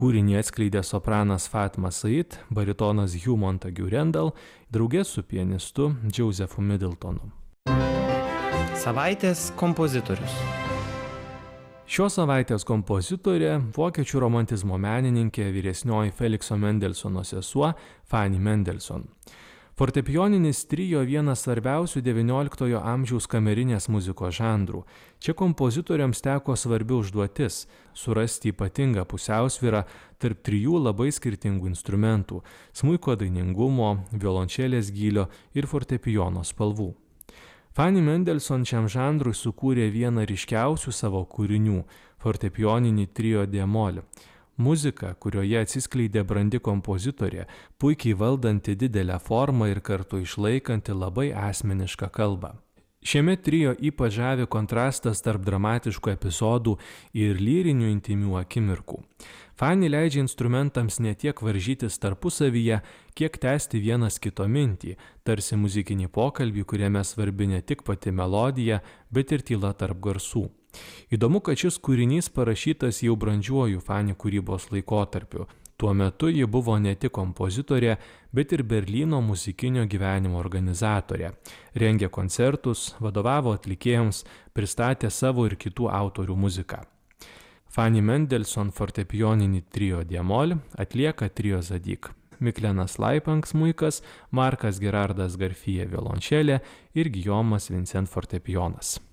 Kūrinį atskleidė sopranas Fatma Said, baritonas Hugh Montague Rendall, draugė su pianistu Josephu Middletonu. Savaitės kompozitorius. Šios savaitės kompozitorė vokiečių romantizmo menininkė vyresnioji Felikso Mendelsono sesuo Fanny Mendelssohn. Fortepijoninis trio vienas svarbiausių XIX amžiaus kamerinės muzikos žanrų. Čia kompozitoriams teko svarbi užduotis – surasti ypatingą pusiausvyrą tarp trijų labai skirtingų instrumentų – smuiko dainingumo, violončelės gylio ir fortepijono spalvų. Fanny Mendelssohn šiam žanrui sukūrė vieną ryškiausių savo kūrinių – fortepijoninį trio d-mol. Muzika, kurioje atsiskleidė brandi kompozitorė, puikiai valdanti didelę formą ir kartu išlaikanti labai asmenišką kalbą. Šiame trio ypač žavi kontrastas tarp dramatiškų epizodų ir lyrinių intimių akimirkų. Fanny leidžia instrumentams ne tiek varžytis tarpusavyje, kiek tęsti vienas kito mintį, tarsi muzikinį pokalbį, kuriame svarbi ne tik pati melodija, bet ir tyla tarp garsų. Įdomu, kad šis kūrinys parašytas jau brandžiuoju Fanny kūrybos laikotarpiu. Tuo metu ji buvo ne tik kompozitorė, bet ir Berlyno muzikinio gyvenimo organizatorė. Rengė koncertus, vadovavo atlikėjams, pristatė savo ir kitų autorių muziką. Fanny Mendelssohn fortepijoninį trio d-mol atlieka trio Zadig. Miklenas Laipang smuikas, Markas Gerardas Garfija violončelė ir Guillaumas Vincent fortepijonas.